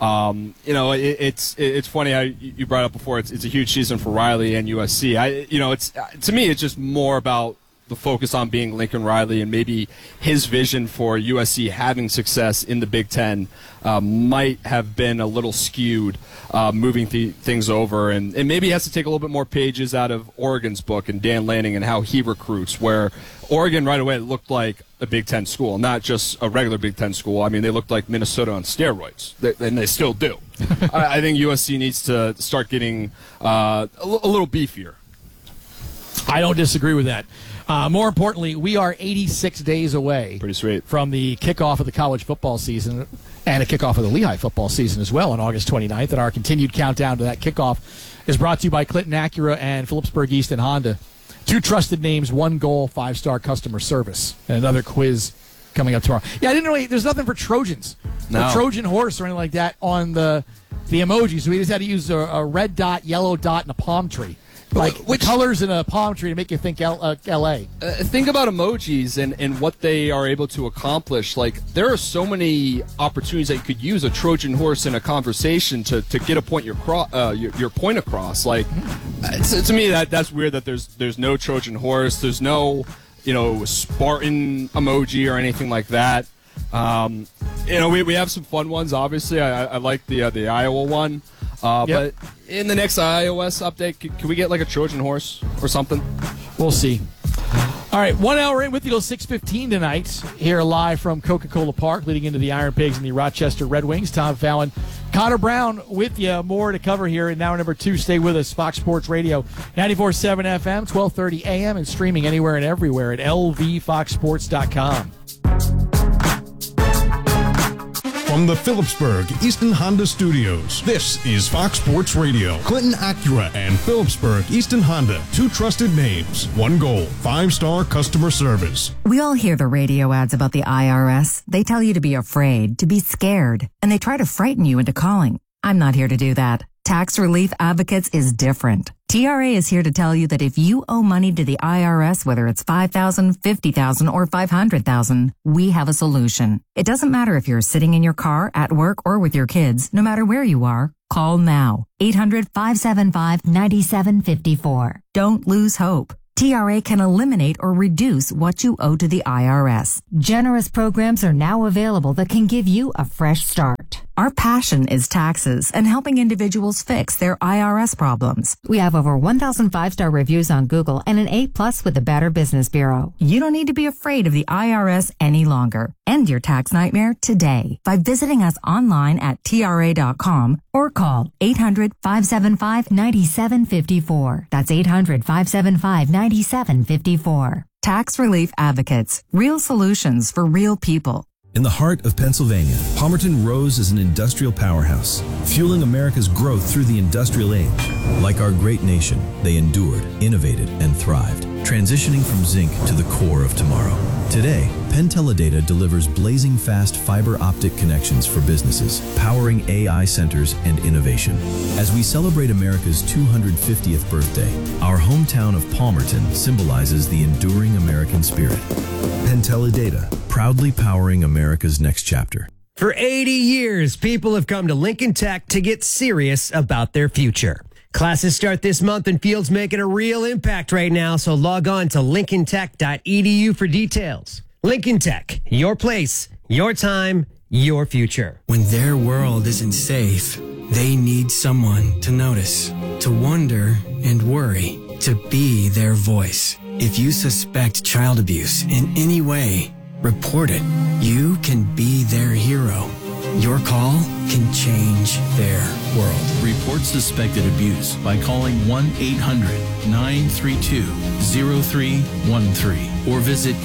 It's funny how you brought up before. It's a huge season for Riley and USC. To me, it's just more about the focus on being Lincoln Riley, and maybe his vision for USC having success in the Big Ten might have been a little skewed moving things over, and maybe he has to take a little bit more pages out of Oregon's book and Dan Lanning and how he recruits, where Oregon right away looked like a Big Ten school, not just a regular Big Ten school. I mean, they looked like Minnesota on steroids, and they still do. I think USC needs to start getting a little beefier. I don't disagree with that. More importantly, we are 86 days away from the kickoff of the college football season and a kickoff of the Lehigh football season as well on August 29th. And our continued countdown to that kickoff is brought to you by Clinton Acura and Phillipsburg Easton Honda. 2 trusted names, 1 goal, 5-star customer service, and another quiz coming up tomorrow. Yeah, I didn't really. There's nothing for Trojans, or Trojan horse, or anything like that on the emojis. So we just had to use a red dot, yellow dot, and a palm tree. Which colors in a palm tree to make you think L.A. Think about emojis and what they are able to accomplish. There are so many opportunities that you could use a Trojan horse in a conversation to get a point your point across. To me, that's weird that there's no Trojan horse. There's no Spartan emoji or anything like that. We have some fun ones. Obviously, I like the Iowa one. But in the next iOS update, can we get a Trojan horse or something? We'll see. All right, 1 hour in with you till 6:15 tonight. Here live from Coca-Cola Park, leading into the Iron Pigs and the Rochester Red Wings. Tom Fallon, Connor Brown with you. More to cover here in hour number 2. Stay with us. Fox Sports Radio, 94.7 FM, 12:30 AM, and streaming anywhere and everywhere at lvfoxsports.com. From the Phillipsburg Easton Honda Studios, this is Fox Sports Radio. Clinton Acura and Phillipsburg Easton Honda. 2 trusted names, 1 goal, 5-star customer service. We all hear the radio ads about the IRS. They tell you to be afraid, to be scared, and they try to frighten you into calling. I'm not here to do that. Tax Relief Advocates is different. TRA is here to tell you that if you owe money to the IRS, whether it's $5,000, $50,000, or $500,000, we have a solution. It doesn't matter if you're sitting in your car, at work, or with your kids. No matter where you are, call now. 800-575-9754. Don't lose hope. TRA can eliminate or reduce what you owe to the IRS. Generous programs are now available that can give you a fresh start. Our passion is taxes and helping individuals fix their IRS problems. We have over 1,000 5-star reviews on Google and an A+ with the Better Business Bureau. You don't need to be afraid of the IRS any longer. End your tax nightmare today by visiting us online at TRA.com or call 800-575-9754. That's 800-575-9754. Tax Relief Advocates. Real solutions for real people. In the heart of Pennsylvania, Palmerton rose as an industrial powerhouse, fueling America's growth through the industrial age. Like our great nation, they endured, innovated, and thrived, transitioning from zinc to the core of tomorrow. Today, Penn Teledata delivers blazing fast fiber optic connections for businesses, powering AI centers and innovation. As we celebrate America's 250th birthday, our hometown of Palmerton symbolizes the enduring American spirit. Penn Teledata, proudly powering America's next chapter. For 80 years, people have come to Lincoln Tech to get serious about their future. Classes start this month and Field's making a real impact right now, so log on to lincolntech.edu for details. Lincoln Tech, your place, your time, your future. When their world isn't safe, they need someone to notice, to wonder and worry, to be their voice. If you suspect child abuse in any way, report it. You can be their hero. Your call can change their world. Report suspected abuse by calling 1-800-932-0313 or visit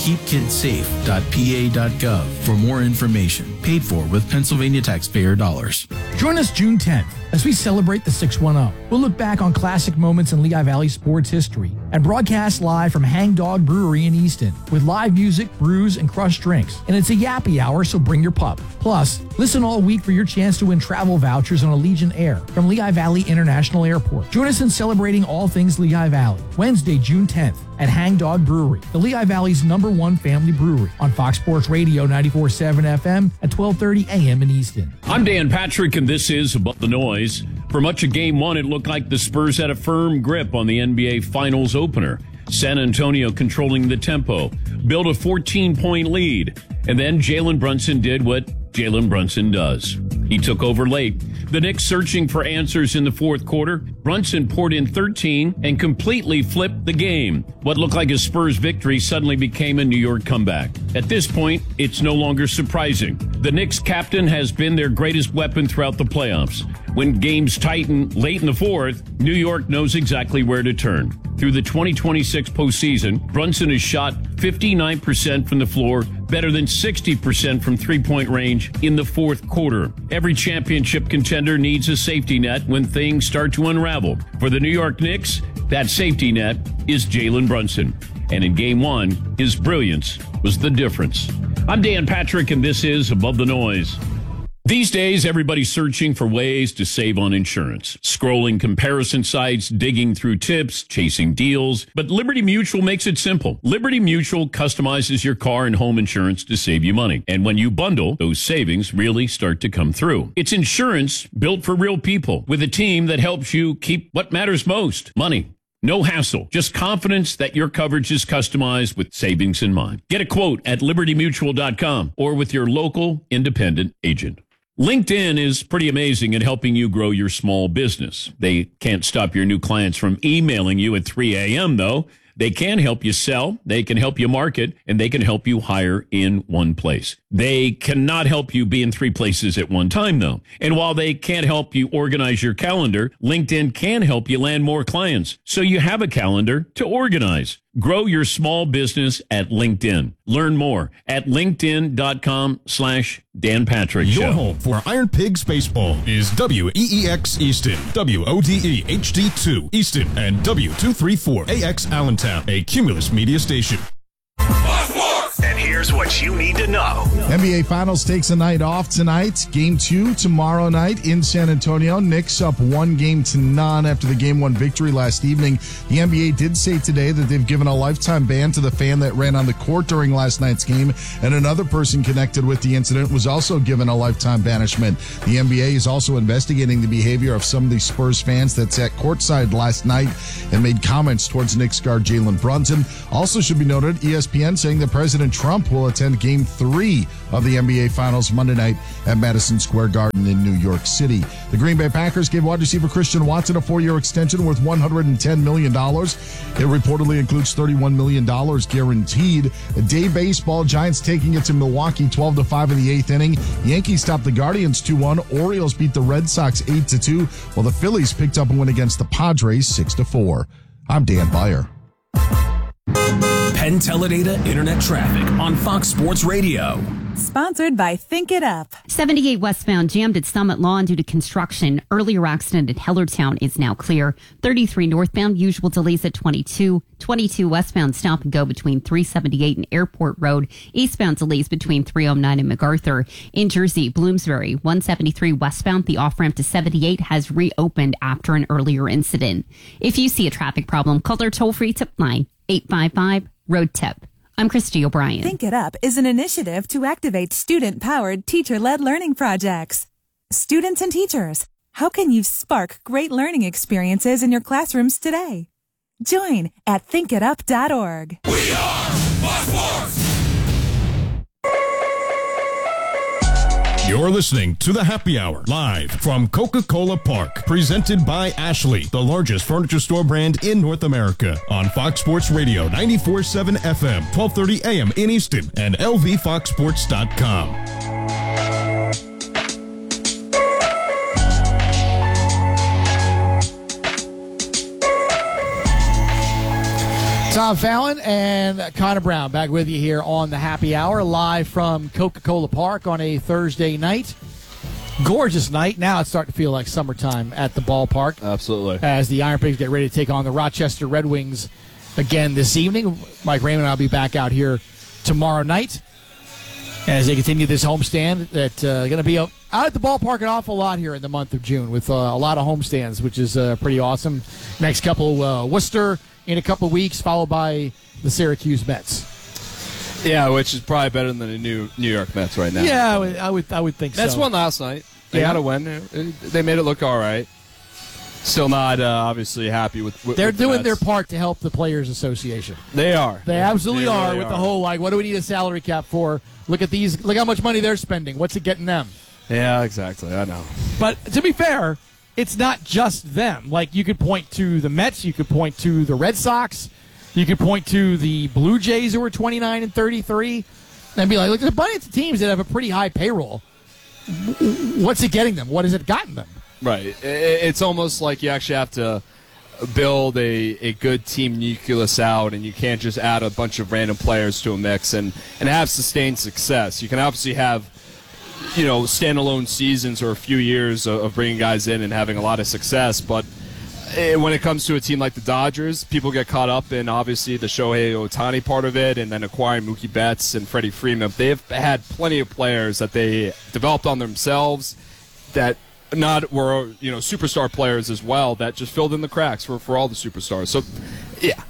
keepkidsafe.pa.gov for more information. Paid for with Pennsylvania taxpayer dollars. Join us June 10th as we celebrate the 610. We'll look back on classic moments in Lehigh Valley sports history and broadcast live from Hang Dog Brewery in Easton with live music, brews, and crushed drinks. And it's a yappy hour, so bring your pup. Plus, listen all week for your chance to win travel vouchers on Allegiant Air from Lehigh Valley International Airport. Join us in celebrating all things Lehigh Valley, Wednesday, June 10th at Hang Dog Brewery, the Lehigh Valley's #1 family brewery on Fox Sports Radio 94.7 FM at 12:30 a.m. in Easton. I'm Dan Patrick, and this is Above the Noise. For much of Game 1, it looked like the Spurs had a firm grip on the NBA Finals opener. San Antonio controlling the tempo, built a 14-point lead, and then Jalen Brunson did what Jalen Brunson does. He took over late. The Knicks searching for answers in the fourth quarter. Brunson poured in 13 and completely flipped the game. What looked like a Spurs victory suddenly became a New York comeback. At this point, it's no longer surprising. The Knicks captain has been their greatest weapon throughout the playoffs. When games tighten late in the fourth, New York knows exactly where to turn. Through the 2026 postseason, Brunson has shot 59% from the floor, better than 60% from three-point range in the fourth quarter. Every championship contender needs a safety net when things start to unravel. For the New York Knicks, that safety net is Jalen Brunson. And in Game 1, his brilliance was the difference. I'm Dan Patrick, and this is Above the Noise. These days, everybody's searching for ways to save on insurance. Scrolling comparison sites, digging through tips, chasing deals. But Liberty Mutual makes it simple. Liberty Mutual customizes your car and home insurance to save you money. And when you bundle, those savings really start to come through. It's insurance built for real people with a team that helps you keep what matters most, money. No hassle, just confidence that your coverage is customized with savings in mind. Get a quote at libertymutual.com or with your local independent agent. LinkedIn is pretty amazing at helping you grow your small business. They can't stop your new clients from emailing you at 3 a.m., though. They can help you sell, they can help you market, and they can help you hire in one place. They cannot help you be in 3 places at one time, though. And while they can't help you organize your calendar, LinkedIn can help you land more clients, so you have a calendar to organize. Grow your small business at LinkedIn. Learn more at linkedin.com/Dan Patrick Show. Your home for Iron Pigs Baseball is WEEX Easton, WODE HD2 Easton, and W234AX Allentown, a Cumulus media station. And here Here's what you need to know. NBA Finals takes a night off tonight. Game 2 tomorrow night in San Antonio. Knicks up 1-0 after the Game 1 victory last evening. The NBA did say today that they've given a lifetime ban to the fan that ran on the court during last night's game, and another person connected with the incident was also given a lifetime banishment. The NBA is also investigating the behavior of some of the Spurs fans that sat courtside last night and made comments towards Knicks guard Jalen Brunson. Also should be noted, ESPN saying that President Trump will attend Game 3 of the NBA Finals Monday night at Madison Square Garden in New York City. The Green Bay Packers gave wide receiver Christian Watson a 4-year extension worth $110 million. It reportedly includes $31 million guaranteed. Day baseball, Giants taking it to Milwaukee 12-5 in the 8th inning. Yankees topped the Guardians 2-1. Orioles beat the Red Sox 8-2, while the Phillies picked up a win against the Padres 6-4. I'm Dan Byer. Penn Teledata Internet Traffic on Fox Sports Radio. Sponsored by Think It Up. 78 westbound jammed at Summit Lawn due to construction. Earlier accident at Hellertown is now clear. 33 northbound, usual delays at 22. 22 westbound, stop and go between 378 and Airport Road. Eastbound delays between 309 and MacArthur. In Jersey, Bloomsbury, 173 westbound, the off-ramp to 78 has reopened after an earlier incident. If you see a traffic problem, call their toll-free tip line, 855-ROAD-TIP. I'm Christy O'Brien. Think It Up is an initiative to activate student-powered, teacher-led learning projects. Students and teachers, how can you spark great learning experiences in your classrooms today? Join at thinkitup.org. We are Fox Sports! You're listening to The Happy Hour, live from Coca-Cola Park, presented by Ashley, the largest furniture store brand in North America, on Fox Sports Radio 94.7 FM, 1230 AM in Easton, and lvfoxsports.com. Tom Fallon and Connor Brown back with you here on the Happy Hour, live from Coca-Cola Park on a Thursday night. Gorgeous night. Now it's starting to feel like summertime at the ballpark. Absolutely. As the Iron Pigs get ready to take on the Rochester Red Wings again this evening. Mike Raymond and I will be back out here tomorrow night as they continue this homestand that's going to be out at the ballpark an awful lot here in the month of June with a lot of homestands, which is pretty awesome. Next couple, Worcester in a couple of weeks, followed by the Syracuse Mets. Yeah, which is probably better than the New York Mets right now. Yeah, I would think so. Mets won last night. They got a win. They made it look all right. Still not obviously happy with They're doing the their part to help the Players Association. They are. They absolutely really are with the whole, like, what do we need a salary cap for? Look at these. Look how much money they're spending. What's it getting them? Yeah, exactly. I know. But to be fair, it's not just them. Like, you could point to the Mets, you could point to the Red Sox, you could point to the Blue Jays who are 29 and 33, and be like, look, there's a bunch of teams that have a pretty high payroll. What's it getting them? What has it gotten them? Right. It's almost like you actually have to build a good team nucleus out, and you can't just add a bunch of random players to a mix and have sustained success. You can obviously have standalone seasons or a few years of bringing guys in and having a lot of success. But when it comes to a team like the Dodgers, people get caught up in, obviously, the Shohei Ohtani part of it and then acquiring Mookie Betts and Freddie Freeman. They've had plenty of players that they developed on themselves that were superstar players as well that just filled in the cracks for all the superstars. So, yeah,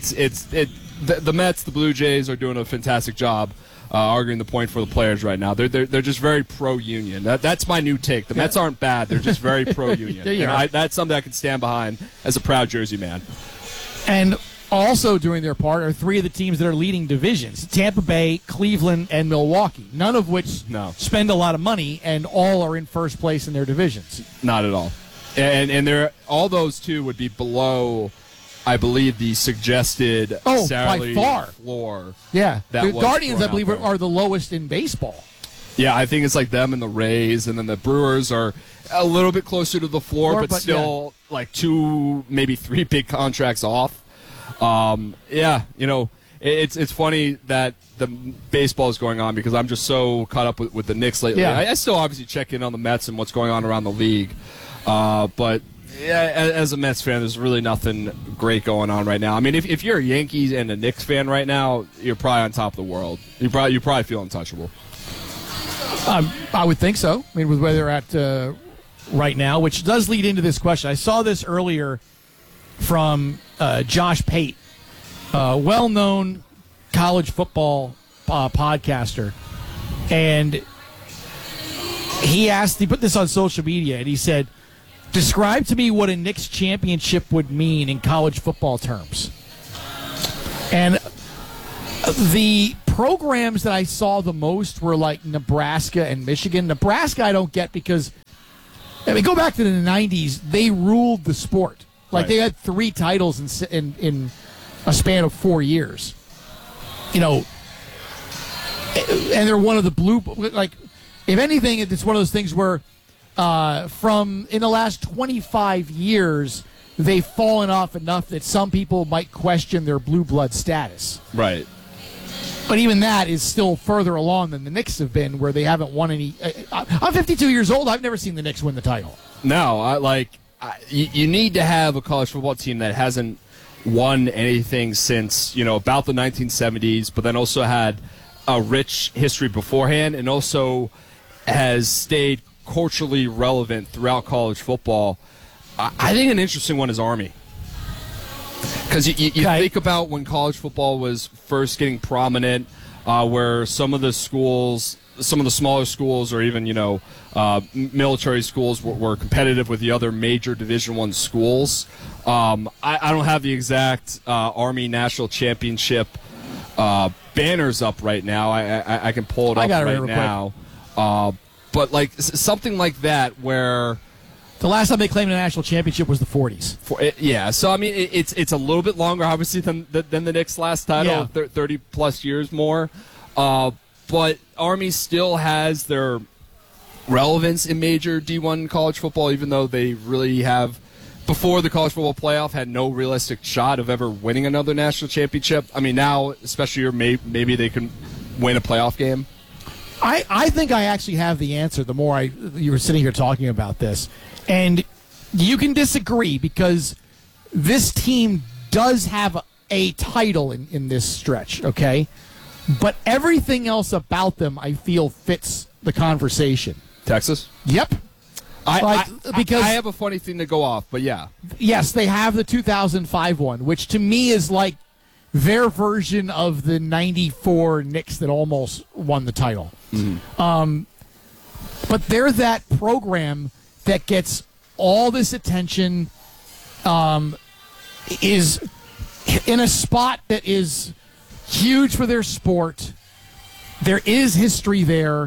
the Mets, the Blue Jays are doing a fantastic job arguing the point for the players right now. They're just very pro-union. That's my new take. The Mets aren't bad. They're just very pro-union. That's something I can stand behind as a proud Jersey man. And also doing their part are three of the teams that are leading divisions: Tampa Bay, Cleveland, and Milwaukee, none of which spend a lot of money, and all are in first place in their divisions. Not at all. And all those two would be below, I believe, the suggested salary by far floor. Yeah, the Guardians, I believe, are the lowest in baseball. Yeah, I think it's like them and the Rays, and then the Brewers are a little bit closer to the floor, but still like 2, maybe 3 big contracts off. It's funny that the baseball is going on because I'm just so caught up with the Knicks lately. Yeah. I still obviously check in on the Mets and what's going on around the league, but as a Mets fan, there's really nothing great going on right now. I mean, if you're a Yankees and a Knicks fan right now, you're probably on top of the world. You probably feel untouchable. I would think so. I mean, with where they're at right now, which does lead into this question. I saw this earlier from Josh Pate, well-known college football podcaster, and he put this on social media, and he said, describe to me what a Knicks championship would mean in college football terms. And the programs that I saw the most were like Nebraska and Michigan. Nebraska I don't get because, I mean, go back to the 90s, they ruled the sport. Like, they had 3 titles in a span of 4 years. You know, and they're one of the blue, like, if anything, it's one of those things where from in the last 25 years, they've fallen off enough that some people might question their blue blood status. Right. But even that is still further along than the Knicks have been, where they haven't won any. I'm 52 years old. I've never seen the Knicks win the title. No, you need to have a college football team that hasn't won anything since, about the 1970s, but then also had a rich history beforehand and also has stayed culturally relevant throughout college football. I think an interesting one is Army. Because you think about when college football was first getting prominent, where some of the smaller schools, or even military schools were competitive with the other major Division I schools. I don't have the exact Army National Championship banners up right now. I can pull it up right now. But like something like that, where the last time they claimed a national championship was the 40s. Yeah, so I mean, it's a little bit longer, obviously, than the Knicks' last title, 30 plus years more. But Army still has their relevance in major D1 college football, even though they really have, before the college football playoff, had no realistic shot of ever winning another national championship. I mean, now, especially maybe they can win a playoff game. I think I actually have the answer the more you were sitting here talking about this. And you can disagree because this team does have a title in this stretch, okay? But everything else about them, I feel, fits the conversation. Texas? Yep. Because I have a funny thing to go off, but yeah. Yes, they have the 2005 one, which to me is like their version of the 94 Knicks that almost won the title. Mm-hmm. But they're that program that gets all this attention, is in a spot that is huge for their sport. There is history there,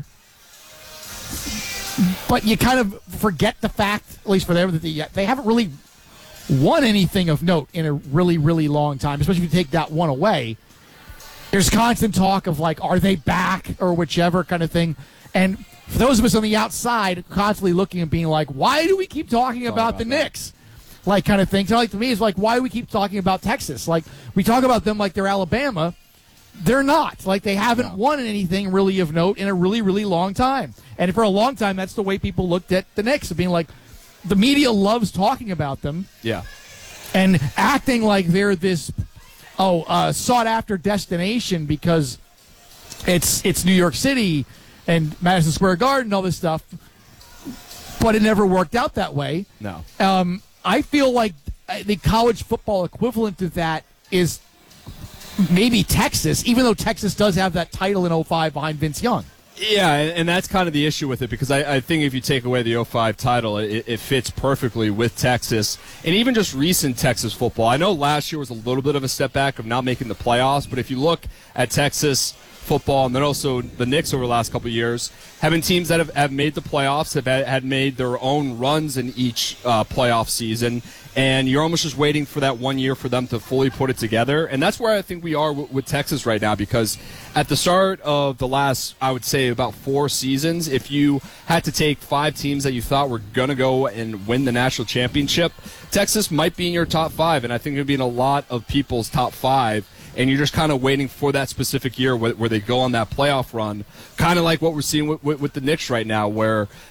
but you kind of forget the fact, at least for them, that they haven't really won anything of note in a really, really long time, especially if you take that one away. There's constant talk of, like, are they back or whichever kind of thing. And for those of us on the outside, constantly looking and being like, why do we keep talking about the Knicks? Like, kind of thing. So, like, to me, it's like, why do we keep talking about Texas? Like, we talk about them like they're Alabama. They're not. Like, they haven't won anything really of note in a really, really long time. And for a long time, that's the way people looked at the Knicks, of being like, the media loves talking about them. Yeah. And acting like they're this sought-after destination because it's New York City and Madison Square Garden, all this stuff. But it never worked out that way. No. I feel like the college football equivalent to that is maybe Texas, even though Texas does have that title in 2005 behind Vince Young. Yeah, and that's kind of the issue with it, because I think if you take away the 2005 title, it fits perfectly with Texas, and even just recent Texas football. I know last year was a little bit of a step back of not making the playoffs, but if you look at Texas football, and then also the Knicks over the last couple of years, having teams that have made the playoffs, had made their own runs in each playoff season, and you're almost just waiting for that 1 year for them to fully put it together. And that's where I think we are with Texas right now, because at the start of the last, I would say, about 4 seasons, if you had to take 5 teams that you thought were going to go and win the national championship, Texas might be in your top 5, and I think it would be in a lot of people's top 5. And you're just kind of waiting for that specific year where they go on that playoff run, kind of like what we're seeing with the Knicks right now, where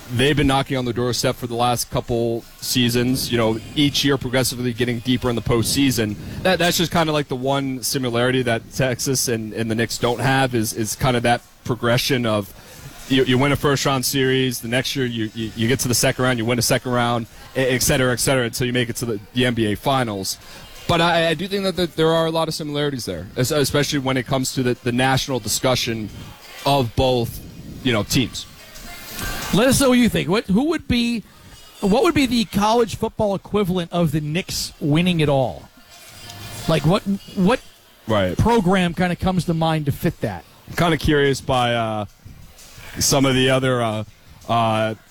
they've been knocking on the doorstep for the last couple seasons, each year progressively getting deeper in the postseason. That's just kind of like the one similarity that Texas and the Knicks don't have is kind of that progression of you win a first-round series, the next year you get to the second round, you win a second round, et cetera, until you make it to the NBA Finals. But I do think that there are a lot of similarities there, especially when it comes to the national discussion of both teams. Let us know what you think. What would be the college football equivalent of the Knicks winning it all? Like what program kind of comes to mind to fit that? I'm kind of curious by some of the other